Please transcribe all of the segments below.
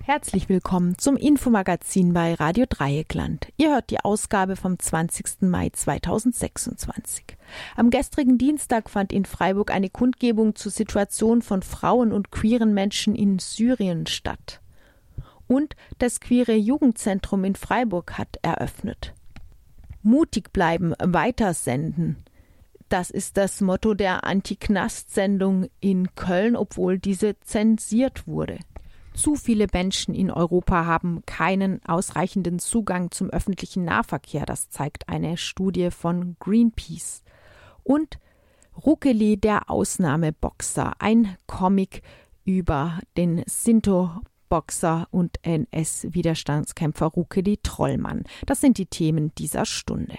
Herzlich willkommen zum Infomagazin bei Radio Dreieckland. Ihr hört die Ausgabe vom 20. Mai 2026. Am gestrigen Dienstag fand in Freiburg eine Kundgebung zur Situation von Frauen und queeren Menschen in Syrien statt. Und das Queere Jugendzentrum in Freiburg hat eröffnet. Mutig bleiben, weitersenden. Das ist das Motto der Anti-Knast-Sendung in Köln, obwohl diese zensiert wurde. Zu viele Menschen in Europa haben keinen ausreichenden Zugang zum öffentlichen Nahverkehr. Das zeigt eine Studie von Greenpeace. Und Ruckeli, der Ausnahmeboxer, ein Comic über den Sinto-Boxer und NS-Widerstandskämpfer Ruckeli Trollmann. Das sind die Themen dieser Stunde.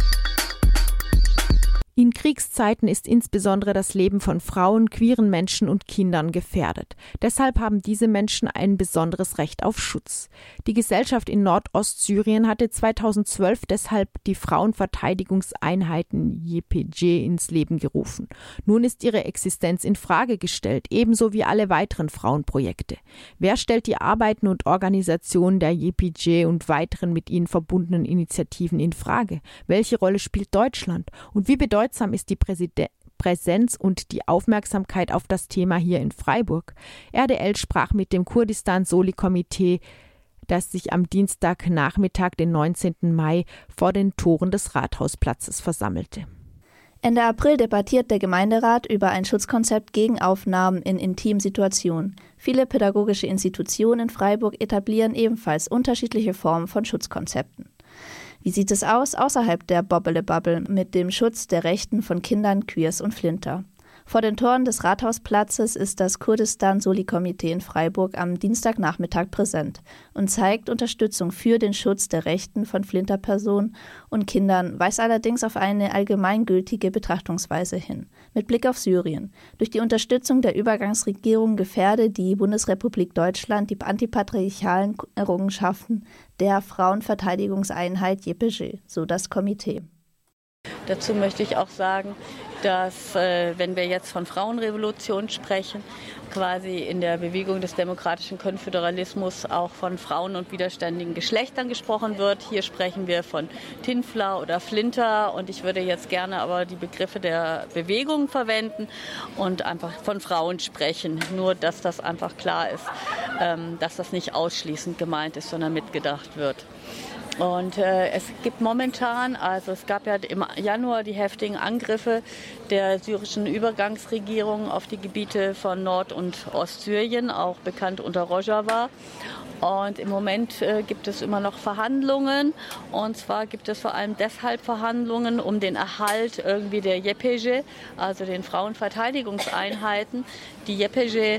In Kriegszeiten ist insbesondere das Leben von Frauen, queeren Menschen und Kindern gefährdet. Deshalb haben diese Menschen ein besonderes Recht auf Schutz. Die Gesellschaft in Nordostsyrien hatte 2012 deshalb die Frauenverteidigungseinheiten YPG ins Leben gerufen. Nun ist ihre Existenz in Frage gestellt, ebenso wie alle weiteren Frauenprojekte. Wer stellt die Arbeiten und Organisationen der YPG und weiteren mit ihnen verbundenen Initiativen in Frage? Welche Rolle spielt Deutschland? Und wie bedeutsam ist die Präsenz und die Aufmerksamkeit auf das Thema hier in Freiburg? RDL sprach mit dem Kurdistan-Soli-Komitee, das sich am Dienstagnachmittag, den 19. Mai, vor den Toren des Rathausplatzes versammelte. Ende April debattiert der Gemeinderat über ein Schutzkonzept gegen Aufnahmen in intimen Situationen. Viele pädagogische Institutionen in Freiburg etablieren ebenfalls unterschiedliche Formen von Schutzkonzepten. Wie sieht es aus außerhalb der Bobble-Bubble mit dem Schutz der Rechten von Kindern, Queers und Flinter? Vor den Toren des Rathausplatzes ist das Kurdistan-Soli-Komitee in Freiburg am Dienstagnachmittag präsent und zeigt Unterstützung für den Schutz der Rechten von Flinterpersonen und Kindern, weist allerdings auf eine allgemeingültige Betrachtungsweise hin. Mit Blick auf Syrien. Durch die Unterstützung der Übergangsregierung gefährde die Bundesrepublik Deutschland die antipatriarchalen Errungenschaften der Frauenverteidigungseinheit YPG, so das Komitee. Dazu möchte ich auch sagen, dass, wenn wir jetzt von Frauenrevolution sprechen, quasi in der Bewegung des demokratischen Konföderalismus auch von Frauen und widerständigen Geschlechtern gesprochen wird. Hier sprechen wir von Tinfler oder Flinter und ich würde jetzt gerne aber die Begriffe der Bewegung verwenden und einfach von Frauen sprechen. Nur, dass das einfach klar ist, dass das nicht ausschließend gemeint ist, sondern mitgedacht wird. Und es gibt momentan, also es gab ja im Januar die heftigen Angriffe der syrischen Übergangsregierung auf die Gebiete von Nord- und Ostsyrien, auch bekannt unter Rojava. Und im Moment gibt es immer noch Verhandlungen. Und zwar gibt es vor allem deshalb Verhandlungen um den Erhalt irgendwie der YPG, also den Frauenverteidigungseinheiten. Die YPG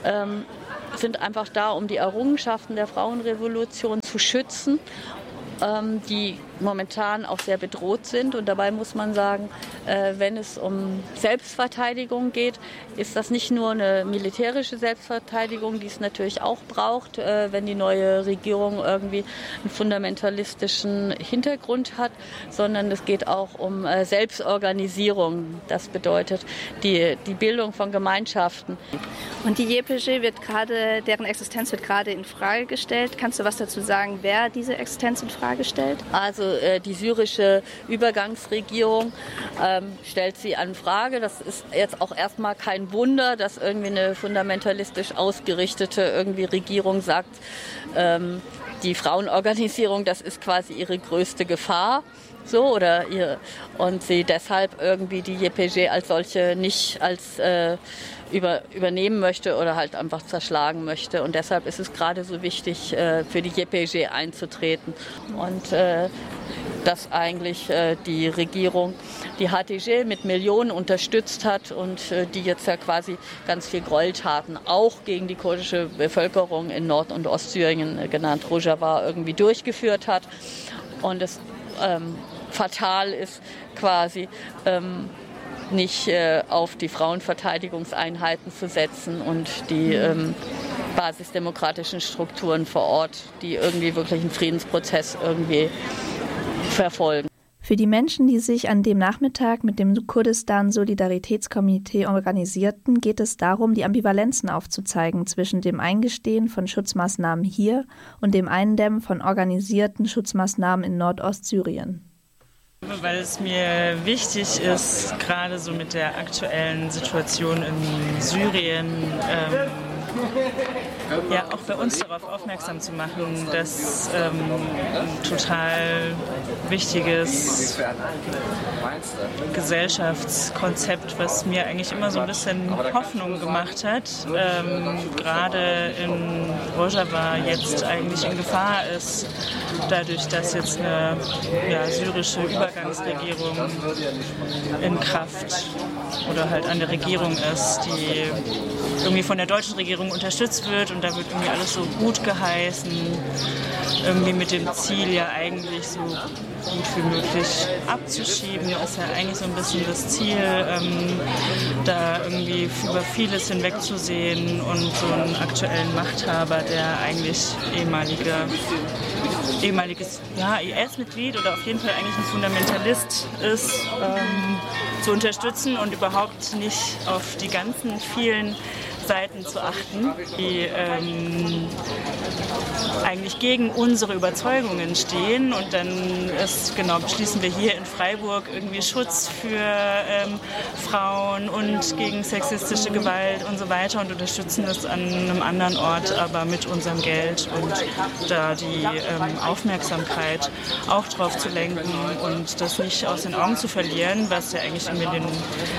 sind einfach da, um die Errungenschaften der Frauenrevolution zu schützen, die momentan auch sehr bedroht sind. Und dabei muss man sagen, wenn es um Selbstverteidigung geht, ist das nicht nur eine militärische Selbstverteidigung, die es natürlich auch braucht, wenn die neue Regierung irgendwie einen fundamentalistischen Hintergrund hat, sondern es geht auch um Selbstorganisierung. Das bedeutet die Bildung von Gemeinschaften. Und die YPG deren Existenz wird gerade in Frage gestellt. Kannst du was dazu sagen, wer diese Existenz in Frage stellt? Also die syrische Übergangsregierung stellt sie an Frage. Das ist jetzt auch erstmal kein Wunder, dass irgendwie eine fundamentalistisch ausgerichtete Regierung sagt, die Frauenorganisierung, das ist quasi ihre größte Gefahr. Und sie deshalb irgendwie die YPG als solche nicht als übernehmen möchte oder halt einfach zerschlagen möchte. Und deshalb ist es gerade so wichtig, für die YPG einzutreten. Und dass eigentlich die Regierung die HTG mit Millionen unterstützt hat und die jetzt ja quasi ganz viel Gräueltaten auch gegen die kurdische Bevölkerung in Nord- und Ostsyrien, genannt Rojava, irgendwie durchgeführt hat. Und es fatal ist quasi nicht auf die Frauenverteidigungseinheiten zu setzen und die basisdemokratischen Strukturen vor Ort, die irgendwie wirklich einen Friedensprozess irgendwie verfolgen. Für die Menschen, die sich an dem Nachmittag mit dem Kurdistan-Solidaritätskomitee organisierten, geht es darum, die Ambivalenzen aufzuzeigen zwischen dem Eingestehen von Schutzmaßnahmen hier und dem Eindämmen von organisierten Schutzmaßnahmen in Nordostsyrien. Weil es mir wichtig ist, gerade so mit der aktuellen Situation in Syrien, auch bei uns darauf aufmerksam zu machen, dass ein total wichtiges Gesellschaftskonzept, was mir eigentlich immer so ein bisschen Hoffnung gemacht hat, gerade in Rojava jetzt eigentlich in Gefahr ist, dadurch, dass jetzt eine syrische Übergangsregierung in Kraft oder halt an der Regierung ist, die irgendwie von der deutschen Regierung unterstützt wird und da wird irgendwie alles so gut geheißen, irgendwie mit dem Ziel ja eigentlich so gut wie möglich abzuschieben, ist ja eigentlich so ein bisschen das Ziel, da irgendwie über vieles hinwegzusehen und so einen aktuellen Machthaber, der eigentlich ehemaliges IS-Mitglied oder auf jeden Fall eigentlich ein Fundamentalist ist, zu unterstützen und überhaupt nicht auf die ganzen vielen Seiten zu achten, die eigentlich gegen unsere Überzeugungen stehen. Und dann beschließen wir hier in Freiburg irgendwie Schutz für Frauen und gegen sexistische Gewalt und so weiter und unterstützen das an einem anderen Ort, aber mit unserem Geld und da die Aufmerksamkeit auch drauf zu lenken und das nicht aus den Augen zu verlieren, was ja eigentlich in den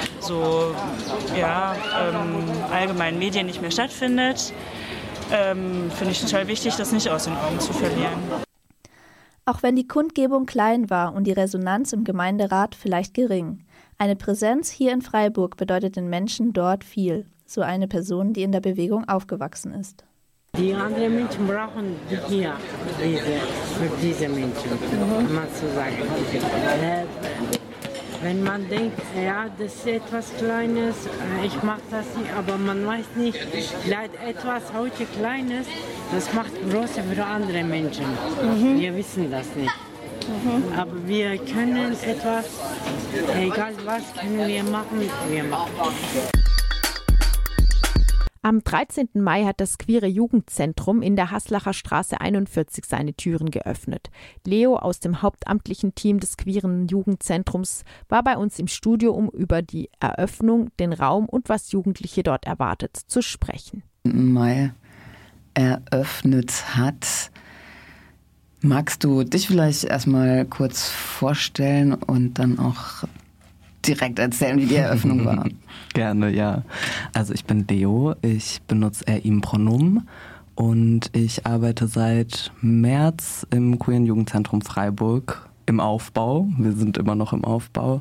allgemeinen Medien nicht mehr stattfindet, finde ich total wichtig, das nicht aus den Augen zu verlieren. Auch wenn die Kundgebung klein war und die Resonanz im Gemeinderat vielleicht gering, eine Präsenz hier in Freiburg bedeutet den Menschen dort viel, so eine Person, die in der Bewegung aufgewachsen ist. Die anderen Menschen brauchen hier diese Menschen, kann man so sagen. Wenn man denkt, ja, das ist etwas Kleines, ich mache das nicht, aber man weiß nicht, vielleicht etwas heute Kleines, das macht Große für andere Menschen. Wir wissen das nicht. Aber wir können etwas, egal was, können wir machen. Am 13. Mai hat das Queere Jugendzentrum in der Haslacher Straße 41 seine Türen geöffnet. Leo aus dem hauptamtlichen Team des Queeren Jugendzentrums war bei uns im Studio, um über die Eröffnung, den Raum und was Jugendliche dort erwartet, zu sprechen. Mai eröffnet hat. Magst du dich vielleicht erstmal kurz vorstellen und dann auch direkt erzählen, wie die Eröffnung war? Gerne, ja. Also ich bin Leo, ich benutze Er-Ihm-Pronomen und ich arbeite seit März im Queeren Jugendzentrum Freiburg im Aufbau. Wir sind immer noch im Aufbau.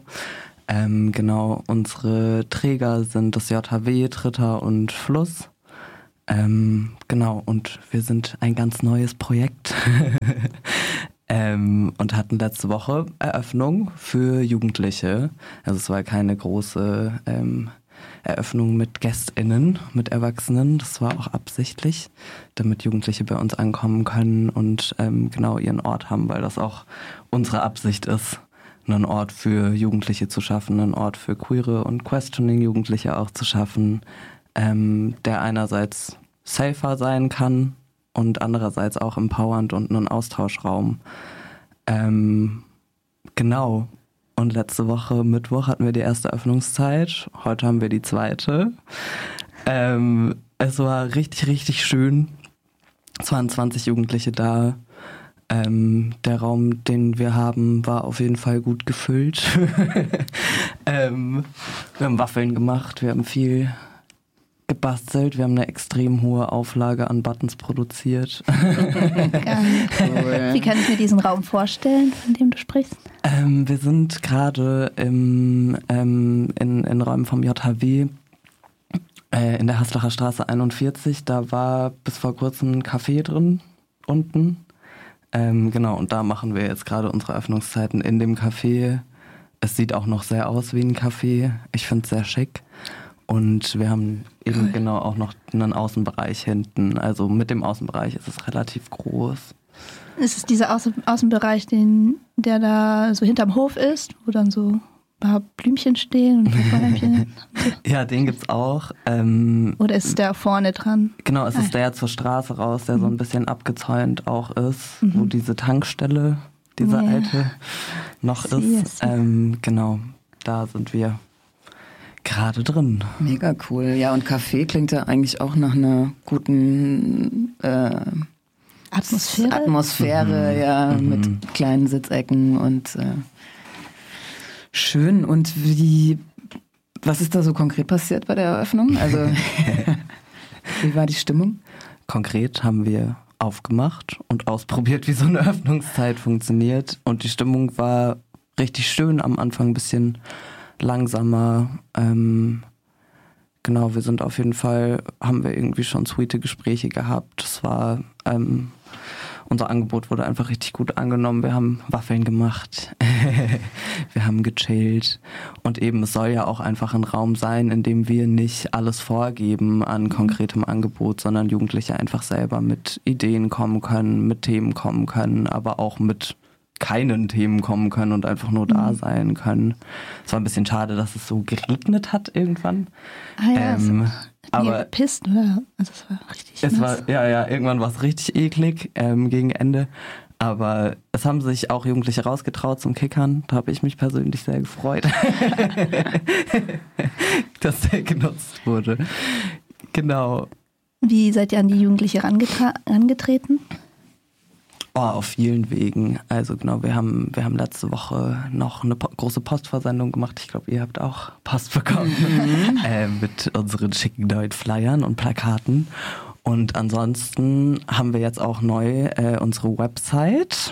Unsere Träger sind das JHW, Tritter und Fluss. Und wir sind ein ganz neues Projekt. Und hatten letzte Woche Eröffnung für Jugendliche. Also es war keine große Eröffnung mit GästInnen, mit Erwachsenen. Das war auch absichtlich, damit Jugendliche bei uns ankommen können und ihren Ort haben, weil das auch unsere Absicht ist, einen Ort für Jugendliche zu schaffen, einen Ort für queere und questioning Jugendliche auch zu schaffen, der einerseits safer sein kann und andererseits auch empowernd und einen Austauschraum. Und letzte Woche Mittwoch hatten wir die erste Öffnungszeit. Heute haben wir die zweite. Es war richtig, richtig schön. Es waren 20 Jugendliche da. Der Raum, den wir haben, war auf jeden Fall gut gefüllt. Wir haben Waffeln gemacht, wir haben viel gebastelt. Wir haben eine extrem hohe Auflage an Buttons produziert. Cool. Wie kann ich mir diesen Raum vorstellen, von dem du sprichst? Wir sind gerade in Räumen vom JHW in der Haslacher Straße 41. Da war bis vor kurzem ein Café drin, unten. Und da machen wir jetzt gerade unsere Öffnungszeiten in dem Café. Es sieht auch noch sehr aus wie ein Café. Ich finde es sehr schick. Und wir haben eben auch noch einen Außenbereich hinten. Also mit dem Außenbereich ist es relativ groß. Ist es dieser Außenbereich, der da so hinterm Hof ist, wo dann so ein paar Blümchen stehen und Bäumchen? Ja, den gibt's auch. Oder ist es der vorne dran? Genau, es ist der zur Straße raus, der so ein bisschen abgezäunt auch ist, wo diese Tankstelle, diese alte, noch ist. Genau, da sind wir gerade drin. Mega cool. Ja, und Café klingt ja eigentlich auch nach einer guten Atmosphäre, ja, mit kleinen Sitzecken und schön. Und was ist da so konkret passiert bei der Eröffnung? Also, wie war die Stimmung? Konkret haben wir aufgemacht und ausprobiert, wie so eine Öffnungszeit funktioniert. Und die Stimmung war richtig schön, am Anfang ein bisschen langsamer. Genau, wir sind auf jeden Fall, haben wir irgendwie schon sweete Gespräche gehabt. Das war, unser Angebot wurde einfach richtig gut angenommen. Wir haben Waffeln gemacht, wir haben gechillt und eben es soll ja auch einfach ein Raum sein, in dem wir nicht alles vorgeben an konkretem Angebot, sondern Jugendliche einfach selber mit Ideen kommen können, mit Themen kommen können, aber auch mit keinen Themen kommen können und einfach nur da sein können. Es war ein bisschen schade, dass es so geregnet hat irgendwann. Aber gepisst, oder? Also es war richtig nass. Irgendwann war es richtig eklig gegen Ende. Aber es haben sich auch Jugendliche rausgetraut zum Kickern. Da habe ich mich persönlich sehr gefreut, dass der genutzt wurde. Genau. Wie seid ihr an die Jugendliche herangetreten? Auf vielen Wegen. Also genau, wir haben letzte Woche noch eine große Postversendung gemacht. Ich glaube, ihr habt auch Post bekommen mit unseren schicken neuen Flyern und Plakaten. Und ansonsten haben wir jetzt auch neu unsere Website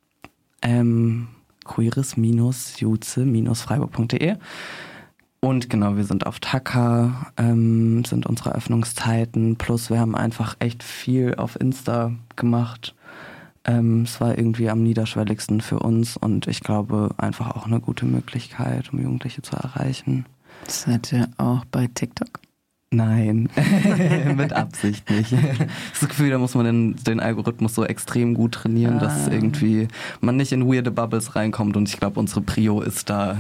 queeres-juze-freiburg.de. Und genau, wir sind auf Taka, sind unsere Öffnungszeiten. Plus wir haben einfach echt viel auf Insta gemacht. Es war irgendwie am niederschwelligsten für uns und ich glaube einfach auch eine gute Möglichkeit, um Jugendliche zu erreichen. Seid ihr auch bei TikTok? Nein, mit Absicht nicht. Das Gefühl, da muss man den Algorithmus so extrem gut trainieren, dass irgendwie man nicht in weirde Bubbles reinkommt und ich glaube, unsere Prio ist da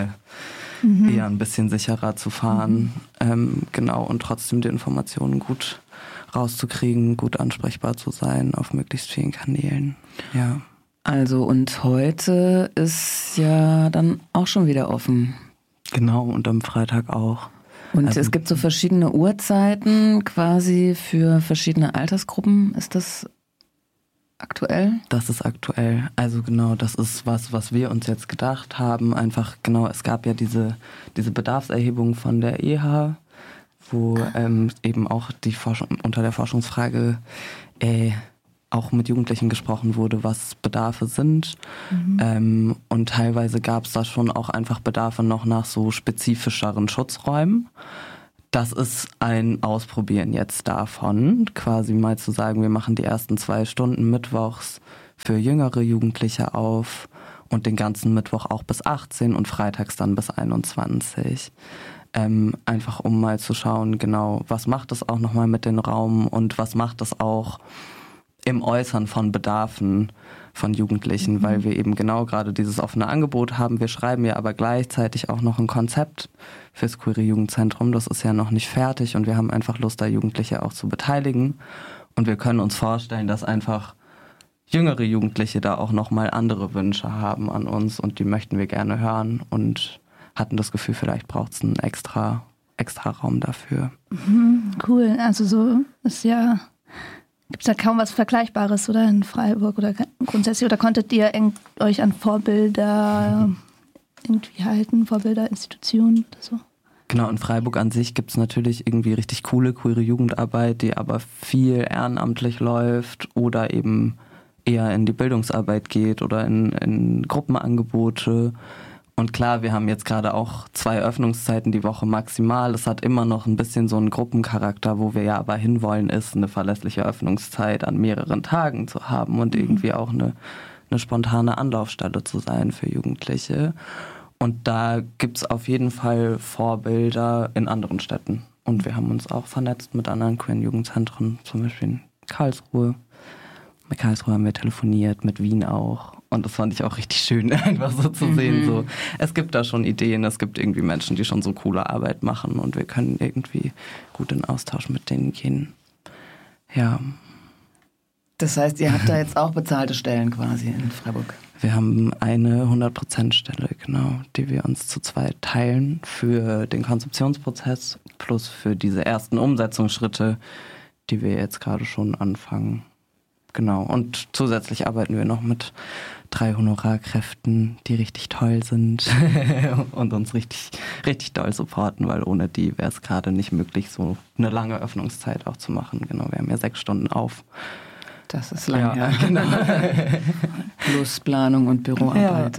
eher ein bisschen sicherer zu fahren. Genau, und trotzdem die Informationen gut rauszukriegen, gut ansprechbar zu sein auf möglichst vielen Kanälen. Ja. Also und heute ist ja dann auch schon wieder offen. Genau, und am Freitag auch. Und es gibt so verschiedene Uhrzeiten quasi für verschiedene Altersgruppen. Ist das aktuell? Das ist aktuell. Also genau, das ist was wir uns jetzt gedacht haben. Einfach genau, es gab ja diese Bedarfserhebung von der EH, wo eben auch unter der Forschungsfrage auch mit Jugendlichen gesprochen wurde, was Bedarfe sind. Und teilweise gab es da schon auch einfach Bedarfe noch nach so spezifischeren Schutzräumen. Das ist ein Ausprobieren jetzt davon, quasi mal zu sagen, wir machen die ersten 2 Stunden mittwochs für jüngere Jugendliche auf und den ganzen Mittwoch auch bis 18 und freitags dann bis 21. Einfach um mal zu schauen, genau, was macht es auch nochmal mit dem Raum und was macht es auch im Äußern von Bedarfen von Jugendlichen, weil wir eben genau gerade dieses offene Angebot haben. Wir schreiben ja aber gleichzeitig auch noch ein Konzept fürs Queere Jugendzentrum. Das ist ja noch nicht fertig und wir haben einfach Lust, da Jugendliche auch zu beteiligen. Und wir können uns vorstellen, dass einfach jüngere Jugendliche da auch nochmal andere Wünsche haben an uns und die möchten wir gerne hören und hatten das Gefühl, vielleicht braucht es einen extra Raum dafür. Cool, also so ist ja, gibt es da kaum was Vergleichbares, oder in Freiburg oder grundsätzlich, oder konntet ihr euch an Vorbilder irgendwie halten, Vorbilder, Institutionen oder so? Genau, in Freiburg an sich gibt es natürlich irgendwie richtig coole, queere Jugendarbeit, die aber viel ehrenamtlich läuft oder eben eher in die Bildungsarbeit geht oder in Gruppenangebote. Und klar, wir haben jetzt gerade auch 2 Öffnungszeiten die Woche maximal. Es hat immer noch ein bisschen so einen Gruppencharakter, wo wir ja aber hinwollen, ist eine verlässliche Öffnungszeit an mehreren Tagen zu haben und irgendwie auch eine spontane Anlaufstelle zu sein für Jugendliche. Und da gibt es auf jeden Fall Vorbilder in anderen Städten. Und wir haben uns auch vernetzt mit anderen queeren Jugendzentren, zum Beispiel in Karlsruhe. Mit Karlsruhe haben wir telefoniert, mit Wien auch. Und das fand ich auch richtig schön, einfach so zu sehen. So, es gibt da schon Ideen, es gibt irgendwie Menschen, die schon so coole Arbeit machen und wir können irgendwie gut in Austausch mit denen gehen. Ja. Das heißt, ihr habt da jetzt auch bezahlte Stellen quasi in Freiburg? Wir haben eine 100%-Stelle, genau, die wir uns zu zweit teilen für den Konzeptionsprozess plus für diese ersten Umsetzungsschritte, die wir jetzt gerade schon anfangen. Genau, und zusätzlich arbeiten wir noch mit 3 Honorarkräften, die richtig toll sind und uns richtig, richtig doll supporten, weil ohne die wäre es gerade nicht möglich, so eine lange Öffnungszeit auch zu machen. Genau, wir haben ja 6 Stunden auf. Das ist lang, ja. Genau. Plus Planung und Büroarbeit.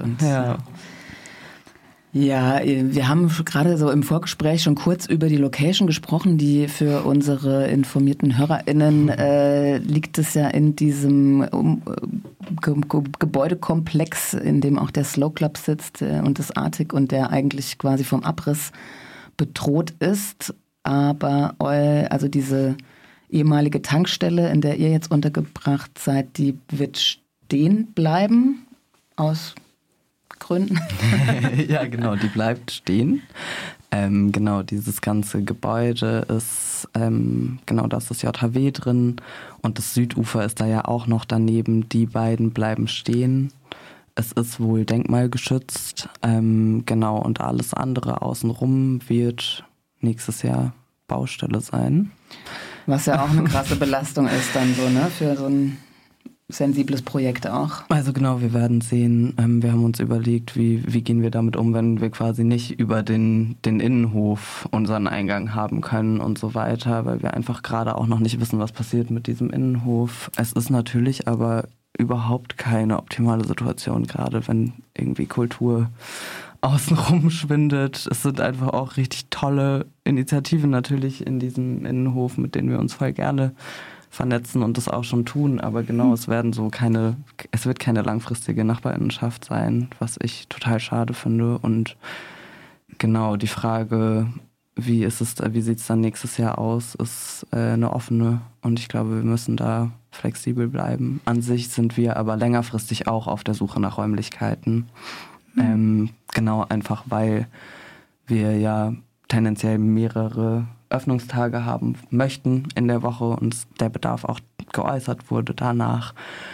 Ja, wir haben gerade so im Vorgespräch schon kurz über die Location gesprochen, die für unsere informierten HörerInnen liegt es ja in diesem Gebäudekomplex, in dem auch der Slow Club sitzt und das Arctic und der eigentlich quasi vom Abriss bedroht ist. Aber also diese ehemalige Tankstelle, in der ihr jetzt untergebracht seid, die wird stehen bleiben aus Gründen. Ja, genau, die bleibt stehen. Genau, dieses ganze Gebäude ist, genau, da ist das JHW drin und das Südufer ist da ja auch noch daneben. Die beiden bleiben stehen. Es ist wohl denkmalgeschützt, genau, und alles andere außenrum wird nächstes Jahr Baustelle sein. Was ja auch eine krasse Belastung ist dann so, ne, für so ein sensibles Projekt auch. Also genau, wir werden sehen, wir haben uns überlegt, wie gehen wir damit um, wenn wir quasi nicht über den Innenhof unseren Eingang haben können und so weiter, weil wir einfach gerade auch noch nicht wissen, was passiert mit diesem Innenhof. Es ist natürlich aber überhaupt keine optimale Situation, gerade wenn irgendwie Kultur außenrum schwindet. Es sind einfach auch richtig tolle Initiativen natürlich in diesem Innenhof, mit denen wir uns voll gerne vernetzen und das auch schon tun, aber genau, es wird keine langfristige Nachbarinnenschaft sein, was ich total schade finde. Und genau, die Frage, wie sieht es dann nächstes Jahr aus, ist eine offene und ich glaube, wir müssen da flexibel bleiben. An sich sind wir aber längerfristig auch auf der Suche nach Räumlichkeiten. Genau, einfach weil wir ja tendenziell mehrere Öffnungstage haben möchten in der Woche und der Bedarf auch geäußert wurde danach.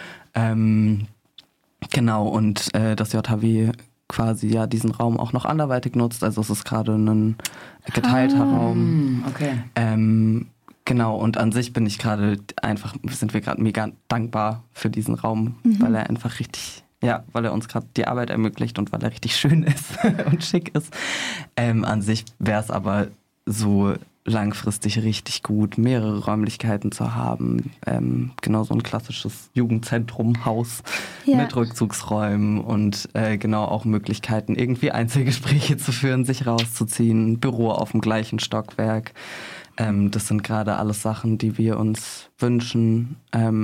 Genau, und das JHW quasi ja diesen Raum auch noch anderweitig nutzt. Also es ist gerade ein geteilter Raum. Okay. Genau, und an sich sind wir gerade mega dankbar für diesen Raum, weil er einfach weil er uns gerade die Arbeit ermöglicht und weil er richtig schön ist und schick ist. An sich wäre es aber so langfristig richtig gut, mehrere Räumlichkeiten zu haben. Genau so ein klassisches Jugendzentrum-Haus mit Rückzugsräumen und genau auch Möglichkeiten, irgendwie Einzelgespräche zu führen, sich rauszuziehen, Büro auf dem gleichen Stockwerk. Das sind gerade alles Sachen, die wir uns wünschen.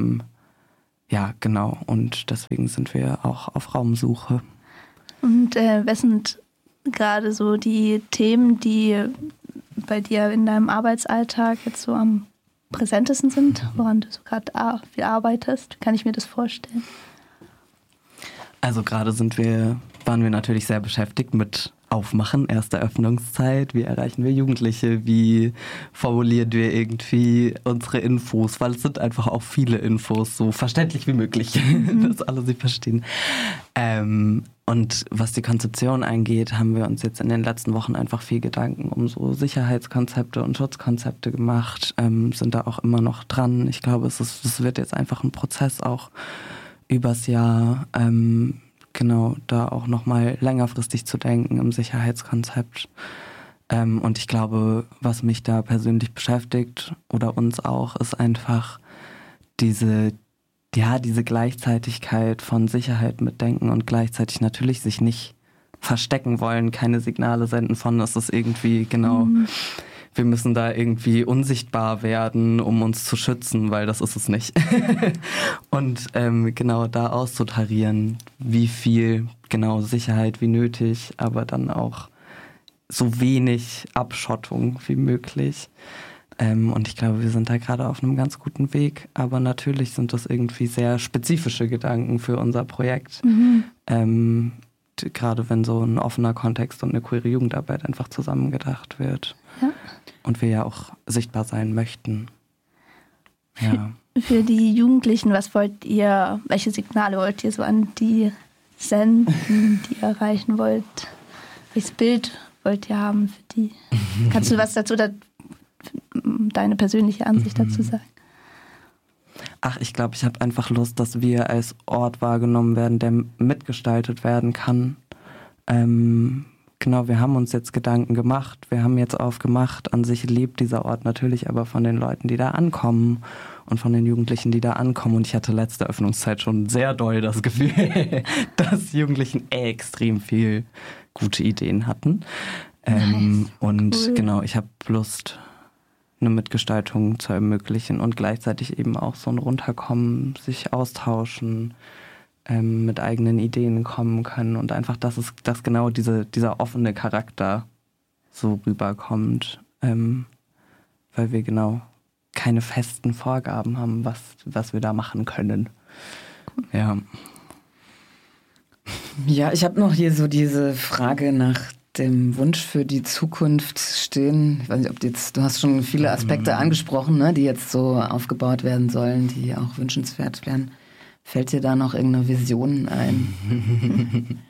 Ja, genau. Und deswegen sind wir auch auf Raumsuche. Und was sind gerade so die Themen, die bei dir in deinem Arbeitsalltag jetzt so am präsentesten sind, woran du so gerade viel arbeitest? Wie kann ich mir das vorstellen? Also gerade waren wir natürlich sehr beschäftigt mit Aufmachen, erste Öffnungszeit, wie erreichen wir Jugendliche, wie formulieren wir irgendwie unsere Infos, weil es sind einfach auch viele Infos, so verständlich wie möglich, dass alle sie verstehen. Und was die Konzeption angeht, haben wir uns jetzt in den letzten Wochen einfach viel Gedanken um so Sicherheitskonzepte und Schutzkonzepte gemacht, sind da auch immer noch dran. Ich glaube, es wird jetzt einfach ein Prozess auch übers Jahr, genau, da auch nochmal längerfristig zu denken im Sicherheitskonzept. Und ich glaube, was mich da persönlich beschäftigt oder uns auch, ist einfach diese Gleichzeitigkeit von Sicherheit mitdenken und gleichzeitig natürlich sich nicht verstecken wollen, keine Signale senden von, es ist irgendwie, genau, wir müssen da irgendwie unsichtbar werden, um uns zu schützen, weil das ist es nicht. Und genau da auszutarieren, wie viel genau Sicherheit wie nötig, aber dann auch so wenig Abschottung wie möglich. Und ich glaube, wir sind da gerade auf einem ganz guten Weg. Aber natürlich sind das irgendwie sehr spezifische Gedanken für unser Projekt. Gerade wenn so ein offener Kontext und eine queere Jugendarbeit einfach zusammengedacht wird. Ja. Und wir ja auch sichtbar sein möchten. Ja. Für die Jugendlichen, welche Signale wollt ihr so an die senden, die ihr erreichen wollt? Welches Bild wollt ihr haben für die? Kannst du was dazu, deine persönliche Ansicht dazu sagen? Ach, ich glaube, ich habe einfach Lust, dass wir als Ort wahrgenommen werden, der mitgestaltet werden kann. Genau, wir haben uns jetzt Gedanken gemacht, wir haben jetzt aufgemacht. An sich lebt dieser Ort natürlich aber von den Leuten, die da ankommen und von den Jugendlichen, die da ankommen. Und ich hatte letzte Öffnungszeit schon sehr doll das Gefühl, dass Jugendlichen extrem viel gute Ideen hatten. Und cool. Genau, ich habe Lust, eine Mitgestaltung zu ermöglichen und gleichzeitig eben auch so ein Runterkommen, sich austauschen, mit eigenen Ideen kommen können und einfach, dass genau dieser offene Charakter so rüberkommt, weil wir genau keine festen Vorgaben haben, was wir da machen können. Ja. Ja, ich habe noch hier so diese Frage nach dem Wunsch für die Zukunft stehen. Ich weiß nicht, du hast schon viele Aspekte angesprochen, ne, die jetzt so aufgebaut werden sollen, die auch wünschenswert wären. Fällt dir da noch irgendeine Vision ein?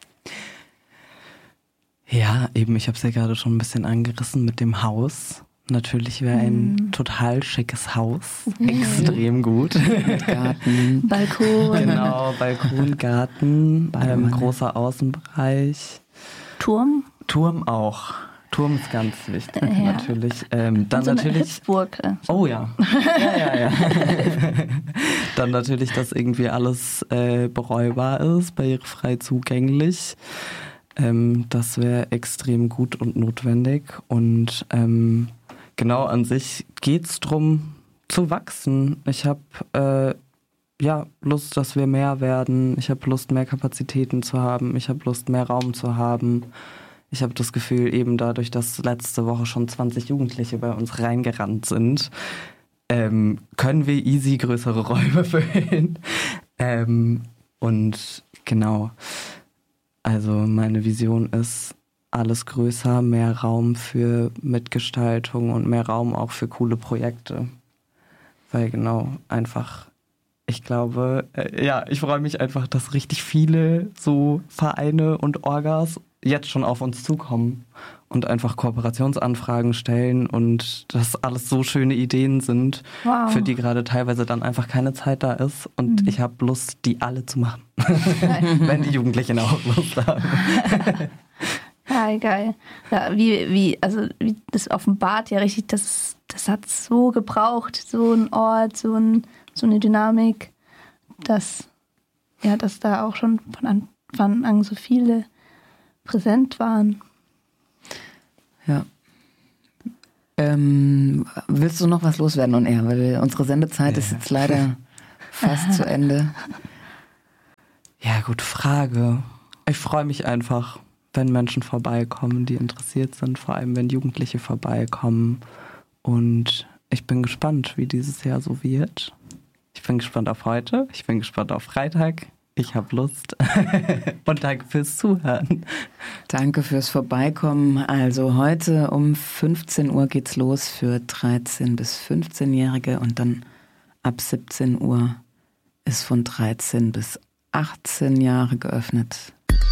Ja, eben, ich habe es ja gerade schon ein bisschen angerissen mit dem Haus. Natürlich wäre ein total schickes Haus extrem gut. Mit Garten. Balkon. Genau, Balkon, Garten, großer Außenbereich. Turm? Turm auch. Turm ist ganz wichtig, natürlich. Dann so natürlich. Hüpfburg. Oh ja. Ja. Dann natürlich, dass irgendwie alles bereubar ist, barrierefrei zugänglich. Das wäre extrem gut und notwendig. Und genau an sich geht es darum, zu wachsen. Ich habe Lust, dass wir mehr werden. Ich habe Lust, mehr Kapazitäten zu haben. Ich habe Lust, mehr Raum zu haben. Ich habe das Gefühl, eben dadurch, dass letzte Woche schon 20 Jugendliche bei uns reingerannt sind, können wir easy größere Räume füllen. Und genau, also meine Vision ist alles größer, mehr Raum für Mitgestaltung und mehr Raum auch für coole Projekte. Weil genau einfach, ich glaube, ich freue mich einfach, dass richtig viele so Vereine und Orgas jetzt schon auf uns zukommen und einfach Kooperationsanfragen stellen und dass alles so schöne Ideen sind, für die gerade teilweise dann einfach keine Zeit da ist. Und ich habe Lust, die alle zu machen, wenn die Jugendlichen auch Lust haben. Ja, geil. Ja, wie das offenbart ja richtig, das hat so gebraucht, so ein Ort, so eine Dynamik, dass da auch schon von Anfang an so viele präsent waren. Ja. Willst du noch was loswerden on air? Weil unsere Sendezeit ist jetzt leider fast zu Ende. Ja, gute Frage. Ich freue mich einfach, wenn Menschen vorbeikommen, die interessiert sind, vor allem wenn Jugendliche vorbeikommen. Und ich bin gespannt, wie dieses Jahr so wird. Ich bin gespannt auf heute, ich bin gespannt auf Freitag. Ich habe Lust. Und danke fürs Zuhören. Danke fürs Vorbeikommen. Also heute um 15 Uhr geht's los für 13- bis 15-Jährige und dann ab 17 Uhr ist von 13 bis 18 Jahre geöffnet.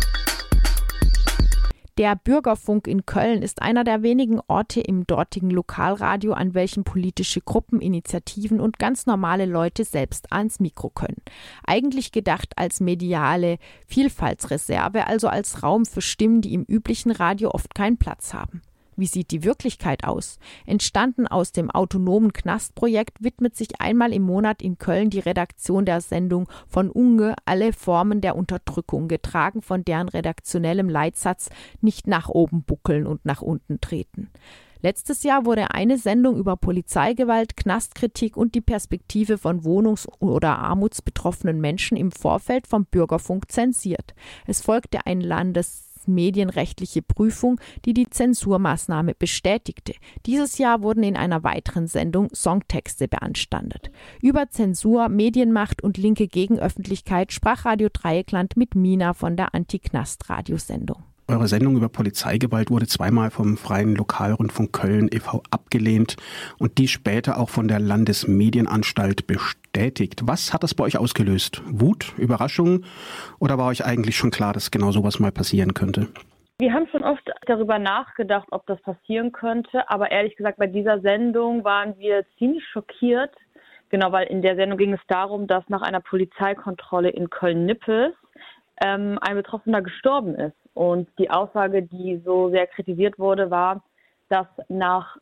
Der Bürgerfunk in Köln ist einer der wenigen Orte im dortigen Lokalradio, an welchem politische Gruppen, Initiativen und ganz normale Leute selbst ans Mikro können. Eigentlich gedacht als mediale Vielfaltsreserve, also als Raum für Stimmen, die im üblichen Radio oft keinen Platz haben. Wie sieht die Wirklichkeit aus? Entstanden aus dem autonomen Knastprojekt widmet sich einmal im Monat in Köln die Redaktion der Sendung von Unge alle Formen der Unterdrückung, getragen von deren redaktionellem Leitsatz nicht nach oben buckeln und nach unten treten. Letztes Jahr wurde eine Sendung über Polizeigewalt, Knastkritik und die Perspektive von wohnungs- oder armutsbetroffenen Menschen im Vorfeld vom Bürgerfunk zensiert. Es folgte ein medienrechtliche Prüfung, die die Zensurmaßnahme bestätigte. Dieses Jahr wurden in einer weiteren Sendung Songtexte beanstandet. Über Zensur, Medienmacht und linke Gegenöffentlichkeit sprach Radio Dreieckland mit Mina von der Anti-Knast-Radiosendung. Eure Sendung über Polizeigewalt wurde zweimal vom Freien Lokalrundfunk Köln e.V. abgelehnt und die später auch von der Landesmedienanstalt bestätigt. Was hat das bei euch ausgelöst? Wut, Überraschung oder war euch eigentlich schon klar, dass genau sowas mal passieren könnte? Wir haben schon oft darüber nachgedacht, ob das passieren könnte, aber ehrlich gesagt, bei dieser Sendung waren wir ziemlich schockiert. Genau, weil in der Sendung ging es darum, dass nach einer Polizeikontrolle in Köln-Nippes ein Betroffener gestorben ist. Und die Aussage, die so sehr kritisiert wurde, war, dass nach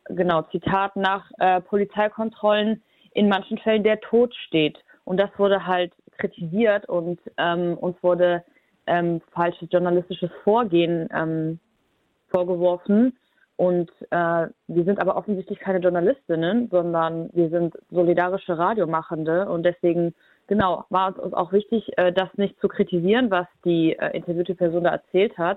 Polizeikontrollen in manchen Fällen der Tod steht. Und das wurde halt kritisiert und uns wurde falsches journalistisches Vorgehen vorgeworfen. Und wir sind aber offensichtlich keine Journalistinnen, sondern wir sind solidarische Radiomachende. Und deswegen war es uns auch wichtig, das nicht zu kritisieren, was die interviewte Person da erzählt hat.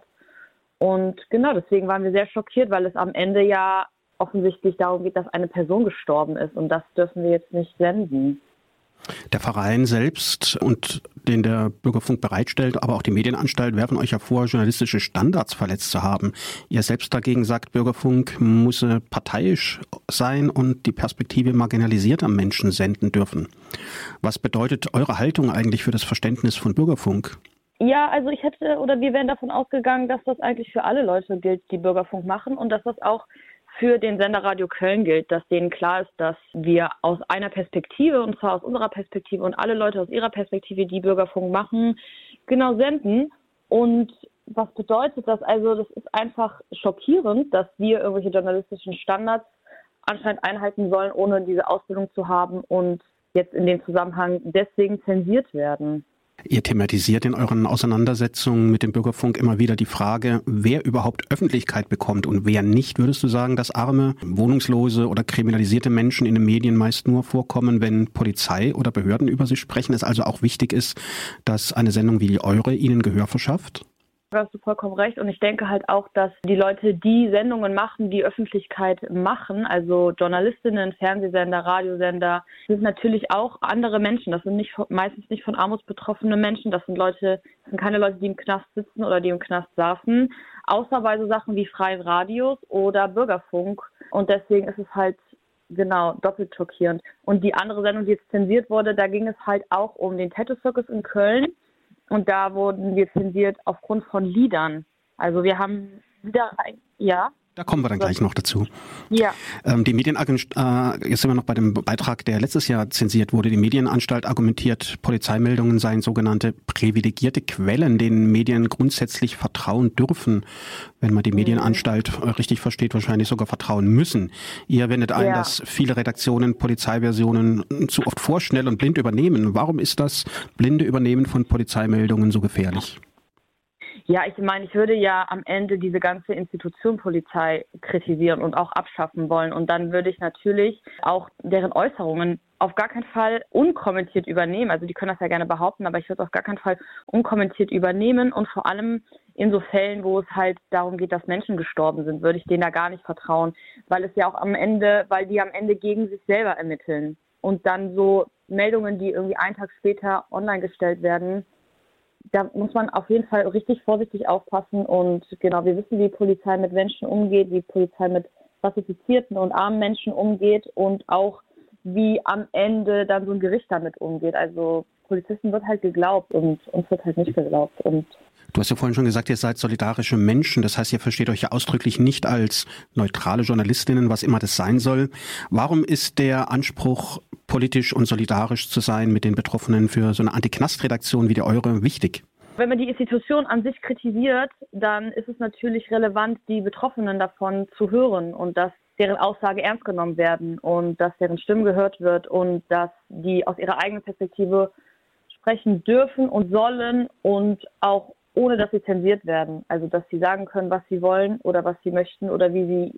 Und deswegen waren wir sehr schockiert, weil es am Ende ja offensichtlich darum geht, dass eine Person gestorben ist. Und das dürfen wir jetzt nicht senden. Der Verein selbst und den der Bürgerfunk bereitstellt, aber auch die Medienanstalt werfen euch ja vor, journalistische Standards verletzt zu haben. Ihr selbst dagegen sagt, Bürgerfunk müsse parteiisch sein und die Perspektive marginalisierter Menschen senden dürfen. Was bedeutet eure Haltung eigentlich für das Verständnis von Bürgerfunk? Ja, also wir wären davon ausgegangen, dass das eigentlich für alle Leute gilt, die Bürgerfunk machen und dass das auch für den Sender Radio Köln gilt, dass denen klar ist, dass wir aus einer Perspektive, und zwar aus unserer Perspektive und alle Leute aus ihrer Perspektive, die Bürgerfunk machen, senden. Und was bedeutet das? Also das ist einfach schockierend, dass wir irgendwelche journalistischen Standards anscheinend einhalten sollen, ohne diese Ausbildung zu haben und jetzt in dem Zusammenhang deswegen zensiert werden. Ihr thematisiert in euren Auseinandersetzungen mit dem Bürgerfunk immer wieder die Frage, wer überhaupt Öffentlichkeit bekommt und wer nicht. Würdest du sagen, dass arme, wohnungslose oder kriminalisierte Menschen in den Medien meist nur vorkommen, wenn Polizei oder Behörden über sie sprechen, es also auch wichtig ist, dass eine Sendung wie die eure ihnen Gehör verschafft? Da hast du vollkommen recht und ich denke halt auch, dass die Leute, die Sendungen machen, die Öffentlichkeit machen, also Journalistinnen, Fernsehsender, Radiosender, sind natürlich auch andere Menschen. Das sind meistens nicht von armutsbetroffene Menschen, das sind keine Leute, die im Knast sitzen oder die im Knast saßen, außer bei so Sachen wie freien Radios oder Bürgerfunk und deswegen ist es halt doppelt schockierend. Und die andere Sendung, die jetzt zensiert wurde, da ging es halt auch um den Tattoo Circus in Köln. Und da wurden wir zensiert aufgrund von Liedern. Also wir haben wieder Da kommen wir dann gleich noch dazu. Ja. Die Medienanstalt, jetzt sind wir noch bei dem Beitrag, der letztes Jahr zensiert wurde. Die Medienanstalt argumentiert, Polizeimeldungen seien sogenannte privilegierte Quellen, denen Medien grundsätzlich vertrauen dürfen. Wenn man die Medienanstalt richtig versteht, wahrscheinlich sogar vertrauen müssen. Ihr wendet ein, dass viele Redaktionen Polizeiversionen zu oft vorschnell und blind übernehmen. Warum ist das blinde Übernehmen von Polizeimeldungen so gefährlich? Ja, ich würde ja am Ende diese ganze Institution Polizei kritisieren und auch abschaffen wollen. Und dann würde ich natürlich auch deren Äußerungen auf gar keinen Fall unkommentiert übernehmen. Also die können das ja gerne behaupten, aber ich würde es auf gar keinen Fall unkommentiert übernehmen. Und vor allem in so Fällen, wo es halt darum geht, dass Menschen gestorben sind, würde ich denen da gar nicht vertrauen. Weil die am Ende gegen sich selber ermitteln. Und dann so Meldungen, die irgendwie einen Tag später online gestellt werden, da muss man auf jeden Fall richtig vorsichtig aufpassen und wir wissen, wie Polizei mit Menschen umgeht, wie Polizei mit rassifizierten und armen Menschen umgeht und auch wie am Ende dann so ein Gericht damit umgeht. Also Polizisten wird halt geglaubt und uns wird halt nicht geglaubt. Und du hast ja vorhin schon gesagt, ihr seid solidarische Menschen. Das heißt, ihr versteht euch ja ausdrücklich nicht als neutrale Journalistinnen, was immer das sein soll. Warum ist der Anspruch, politisch und solidarisch zu sein mit den Betroffenen für so eine Anti-Knast-Redaktion wie die eure wichtig? Wenn man die Institution an sich kritisiert, dann ist es natürlich relevant, die Betroffenen davon zu hören und dass deren Aussage ernst genommen werden und dass deren Stimme gehört wird und dass die aus ihrer eigenen Perspektive sprechen dürfen und sollen und auch ohne, dass sie zensiert werden. Also dass sie sagen können, was sie wollen oder was sie möchten oder wie sie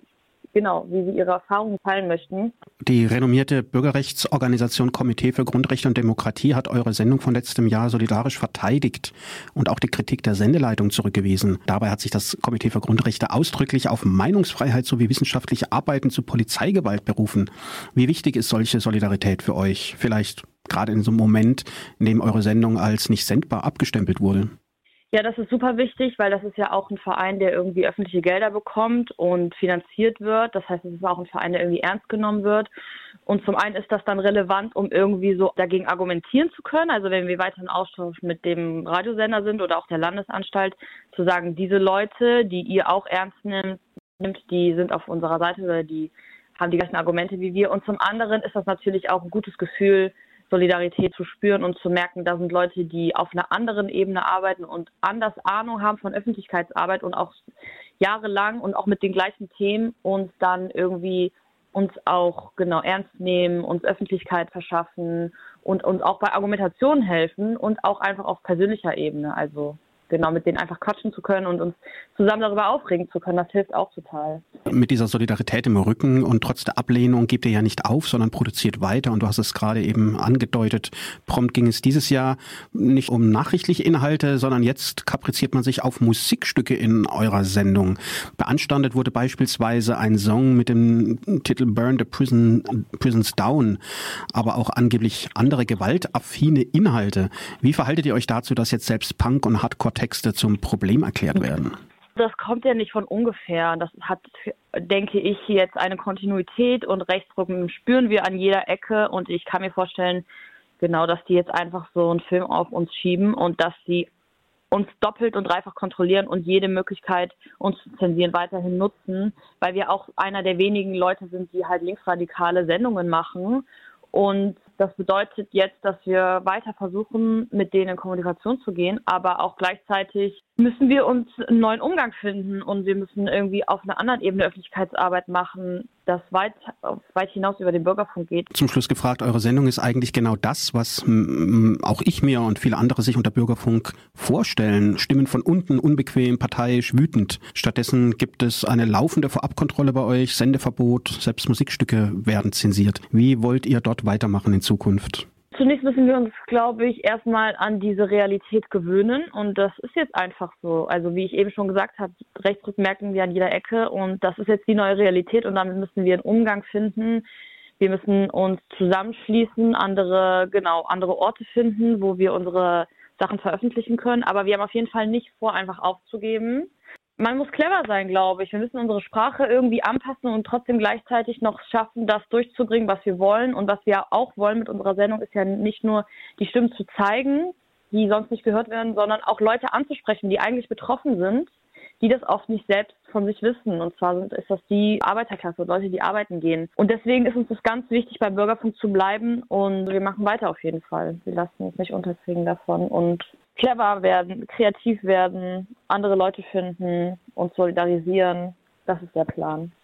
wie sie ihre Erfahrungen teilen möchten. Die renommierte Bürgerrechtsorganisation Komitee für Grundrechte und Demokratie hat eure Sendung von letztem Jahr solidarisch verteidigt und auch die Kritik der Sendeleitung zurückgewiesen. Dabei hat sich das Komitee für Grundrechte ausdrücklich auf Meinungsfreiheit sowie wissenschaftliche Arbeiten zu Polizeigewalt berufen. Wie wichtig ist solche Solidarität für euch? Vielleicht gerade in so einem Moment, in dem eure Sendung als nicht sendbar abgestempelt wurde. Ja, das ist super wichtig, weil das ist ja auch ein Verein, der irgendwie öffentliche Gelder bekommt und finanziert wird. Das heißt, es ist auch ein Verein, der irgendwie ernst genommen wird. Und zum einen ist das dann relevant, um irgendwie so dagegen argumentieren zu können. Also wenn wir weiter in Austausch mit dem Radiosender sind oder auch der Landesanstalt, zu sagen, diese Leute, die ihr auch ernst nimmt, die sind auf unserer Seite oder die haben die gleichen Argumente wie wir. Und zum anderen ist das natürlich auch ein gutes Gefühl, Solidarität zu spüren und zu merken, da sind Leute, die auf einer anderen Ebene arbeiten und anders Ahnung haben von Öffentlichkeitsarbeit und auch jahrelang und auch mit den gleichen Themen uns dann irgendwie uns auch ernst nehmen, uns Öffentlichkeit verschaffen und uns auch bei Argumentationen helfen und auch einfach auf persönlicher Ebene, also mit denen einfach quatschen zu können und uns zusammen darüber aufregen zu können, das hilft auch total. Mit dieser Solidarität im Rücken und trotz der Ablehnung gebt ihr ja nicht auf, sondern produziert weiter. Und du hast es gerade eben angedeutet, prompt ging es dieses Jahr nicht um nachrichtliche Inhalte, sondern jetzt kapriziert man sich auf Musikstücke in eurer Sendung. Beanstandet wurde beispielsweise ein Song mit dem Titel Burn the Prisons Down, aber auch angeblich andere gewaltaffine Inhalte. Wie verhaltet ihr euch dazu, dass jetzt selbst Punk- und Hardcore-Texte zum Problem erklärt werden? Das kommt ja nicht von ungefähr. Das hat, denke ich, jetzt eine Kontinuität und Rechtsruck spüren wir an jeder Ecke. Und ich kann mir vorstellen, dass die jetzt einfach so einen Film auf uns schieben und dass sie uns doppelt und dreifach kontrollieren und jede Möglichkeit, uns zu zensieren, weiterhin nutzen, weil wir auch einer der wenigen Leute sind, die halt linksradikale Sendungen machen. Und das bedeutet jetzt, dass wir weiter versuchen, mit denen in Kommunikation zu gehen, aber auch gleichzeitig müssen wir uns einen neuen Umgang finden und wir müssen irgendwie auf einer anderen Ebene Öffentlichkeitsarbeit machen, das weit hinaus über den Bürgerfunk geht. Zum Schluss gefragt, eure Sendung ist eigentlich genau das, was auch ich mir und viele andere sich unter Bürgerfunk vorstellen. Stimmen von unten, unbequem, parteiisch, wütend. Stattdessen gibt es eine laufende Vorabkontrolle bei euch, Sendeverbot, selbst Musikstücke werden zensiert. Wie wollt ihr dort weitermachen in Zukunft? Zunächst müssen wir uns, glaube ich, erstmal an diese Realität gewöhnen und das ist jetzt einfach so. Also wie ich eben schon gesagt habe, Rechtsruck merken wir an jeder Ecke und das ist jetzt die neue Realität und damit müssen wir einen Umgang finden. Wir müssen uns zusammenschließen, andere Orte finden, wo wir unsere Sachen veröffentlichen können, aber wir haben auf jeden Fall nicht vor, einfach aufzugeben. Man muss clever sein, glaube ich. Wir müssen unsere Sprache irgendwie anpassen und trotzdem gleichzeitig noch schaffen, das durchzubringen, was wir wollen. Und was wir auch wollen mit unserer Sendung, ist ja nicht nur die Stimmen zu zeigen, die sonst nicht gehört werden, sondern auch Leute anzusprechen, die eigentlich betroffen sind, die das oft nicht selbst von sich wissen. Und zwar ist das die Arbeiterklasse, Leute, die arbeiten gehen. Und deswegen ist uns das ganz wichtig, beim Bürgerfunk zu bleiben. Und wir machen weiter auf jeden Fall. Wir lassen uns nicht unterkriegen davon und clever werden, kreativ werden, andere Leute finden und solidarisieren. Das ist der Plan.